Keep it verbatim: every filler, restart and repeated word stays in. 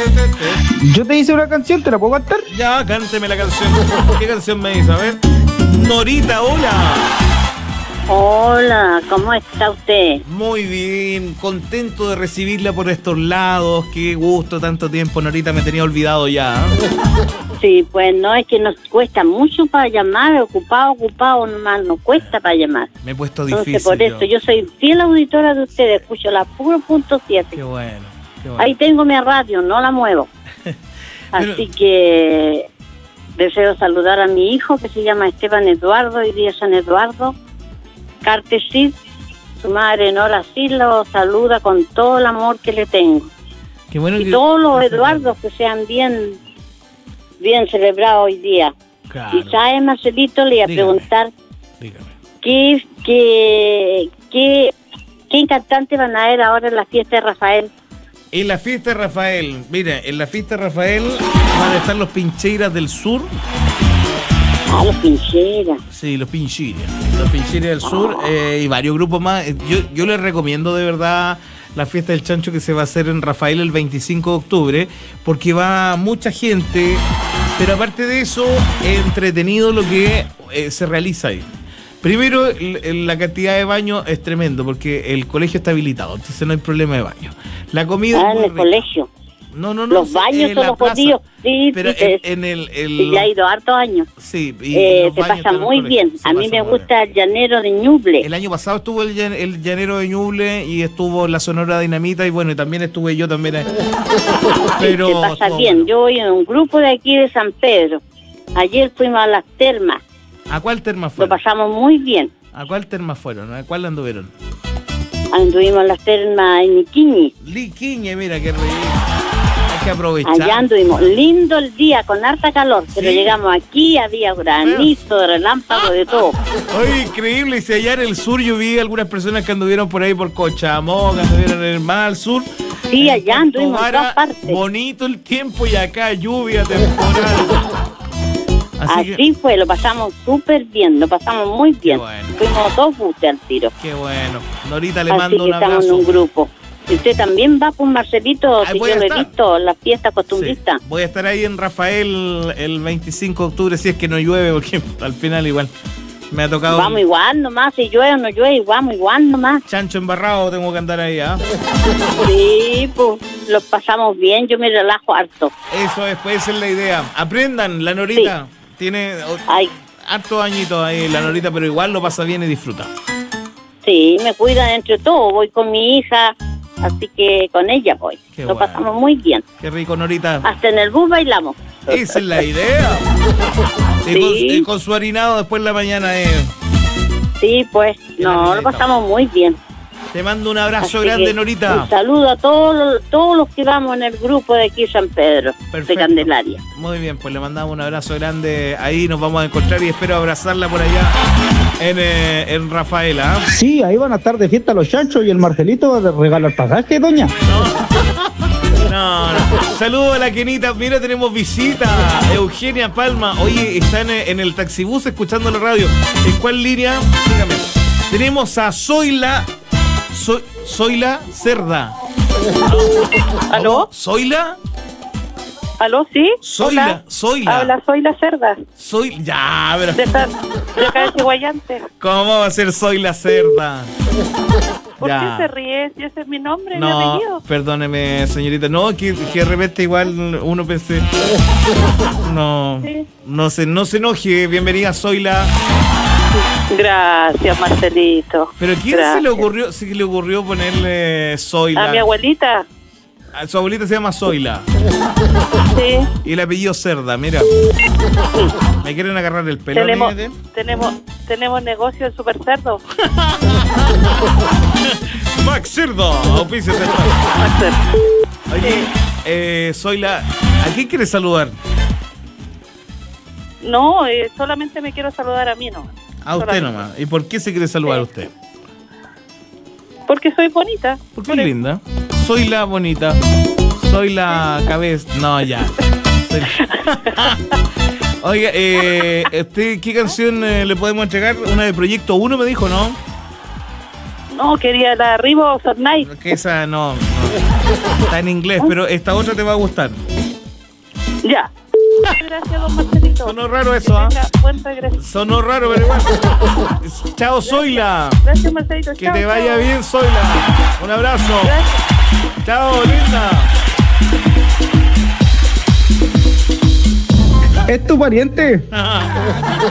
Yo te hice una canción, ¿te la puedo cantar? Ya, cánteme la canción. ¿Qué canción me dice? A ver. Norita, hola. Hola, ¿cómo está usted? Muy bien, contento de recibirla por estos lados. Qué gusto, tanto tiempo, Norita, me tenía olvidado ya. Sí, pues no, es que nos cuesta mucho para llamar, ocupado, ocupado nomás, nos cuesta para llamar. Me he puesto Entonces, difícil. por eso, yo. yo soy fiel auditora de ustedes, escucho la puro punto siete. Qué bueno, qué bueno. Ahí tengo mi radio, no la muevo. Pero... Así que deseo saludar a mi hijo, que se llama Esteban Eduardo, hoy día San Eduardo. Cartesid, su madre Nora sí lo saluda con todo el amor que le tengo. Qué bueno y que... todos los Eduardos que sean bien, bien celebrados hoy día. Claro. Y sabe, Marcelito, le iba a Dígame. preguntar Dígame. qué, qué, qué, qué cantante van a ver ahora en la fiesta de Rafael. En la fiesta de Rafael, mira, en la fiesta de Rafael van a estar los Pincheiras del Sur. Ah, los Pincheras. Sí, los Pincheiras. Los Pincheiras del Sur eh, y varios grupos más. Yo, yo les recomiendo de verdad la fiesta del chancho que se va a hacer en Rafael el veinticinco de octubre, porque va mucha gente, pero aparte de eso, es entretenido lo que eh, se realiza ahí. Primero, el, la cantidad de baños es tremendo, porque el colegio está habilitado, entonces no hay problema de baño. La comida Ah, es en muy el rica. colegio. No, no, no. Los baños en son la los plaza. jodidos. Sí, Pero sí, en, te- en el... el sí, ya he ido hartos años. Sí, y Eh, los se baños pasa de los muy colegios, bien. se A mí pasa me muy gusta el llanero de Ñuble. El año pasado estuvo el, llan- el llanero de Ñuble y estuvo la Sonora Dinamita y bueno, y también estuve yo también ahí. Pero Se pasa estuvo bien. bueno. Yo voy en un grupo de aquí de San Pedro. Ayer fuimos a las termas. ¿A cuál terma Lo fueron? pasamos muy bien. ¿A cuál terma fueron? ¿A cuál anduvieron? Anduvimos en las termas en Iquiñi. Liquiñe, mira qué rico. Hay que aprovechar. Allá anduvimos. Lindo el día, con harta calor. Pero Sí. llegamos aquí, había granizo, relámpago, de todo. Oye, increíble. Y si allá en el sur yo vi algunas personas que anduvieron por ahí por Cochamó, que anduvieron en el mar al sur. Sí, En allá Puerto anduvimos en Vara, todas partes. bonito el tiempo y acá lluvia temporal. Así, Así que, fue, lo pasamos súper bien, lo pasamos muy bien. bueno. Fuimos dos buses al tiro. qué bueno. Norita, le Así mando que un estamos en abrazo. un grupo. ¿Y usted también va por Marcelito? Ah, Si voy yo a lo he estar. visto, las fiestas Sí, costumbristas. voy a estar ahí en Rafael el veinticinco de octubre si es que no llueve, porque al final igual me ha tocado Vamos igual nomás, si llueve o no llueve, vamos igual nomás. chancho embarrado, tengo que andar ahí, ¿ah? Sí, pues lo pasamos bien, yo me relajo harto. Eso es, pues esa es la idea. Aprendan, la Norita tiene oh, Ay, hartos añitos ahí, la Norita, pero igual lo pasa bien y disfruta. sí, me cuidan entre todos, voy con mi hija, así que con ella voy. Qué lo bueno. pasamos muy bien. Qué rico, Norita. Hasta en el bus bailamos. Esa es la idea. Y, con, Sí. y con su harinado después en la mañana, eh. Sí, pues, Qué no, bonito. lo pasamos muy bien. Te mando un abrazo Así grande, que Norita. Un saludo a todos los, todos los que vamos en el grupo de aquí San Pedro, Perfecto. de Candelaria. Muy bien, pues le mandamos un abrazo grande. Ahí nos vamos a encontrar y espero abrazarla por allá en, eh, en Rafaela. ¿Ah? Sí, ahí van a estar de fiesta los chanchos y el Marcelito va a regalar pasaje, doña. No, no. Saludos a la Kenita. Mira, tenemos visita. Eugenia Palma. Oye, está en, en el taxibús escuchando la radio. ¿En cuál línea? Dígame. Tenemos a Zoila. So, Zoila Cerda. ¿Aló? ¿Zoila? ¿Aló? ¿Sí? Zoila. Hola. Zoila. Habla, soy la cerda. Soy. Ya, pero. De acá de, acá de Chihuayante. ¿Cómo va a ser Zoila Cerda? ¿Por Ya. qué se ríe? Si ese es mi nombre, mi No, apellido. perdóneme, señorita. No, que, que de repente igual uno pensé. No, Sí. no se, no se enoje. Bienvenida, Zoila. Gracias, Marcelito. Pero ¿quién Gracias. se le ocurrió, sí le ocurrió ponerle Zoila? A mi abuelita. A su abuelita se llama Zoila. Sí. Y el apellido Cerda, mira. ¿Me quieren agarrar el pelo? Tenemos, niñete? tenemos, tenemos negocio en Super Cerdo. Max Cerdo, auspicio de Oye, eh, Zoila, ¿a quién quieres saludar? No, eh, solamente me quiero saludar a mí, no. A usted Solamente. nomás. ¿Y por qué se quiere saludar a Sí. usted? Porque soy bonita. Porque Por es eso. linda. Soy la bonita. Soy la cabeza. No, ya. Soy la- Oiga, eh, este, ¿qué canción eh, le podemos entregar? Una de Proyecto uno me dijo, ¿no? No, quería la Arriba of Night. Que esa no, no. Está en inglés, pero esta otra te va a gustar. Ya. Gracias, don Marcelito. Sonó raro eso, Que ¿ah? tenga buen regreso. Sonó raro, pero igual. Chao, Zoila. Gracias, Marcelito. Que Chao, te vaya chao. bien, Zoila. Un abrazo. Gracias. Chao, linda. ¿Es tu pariente?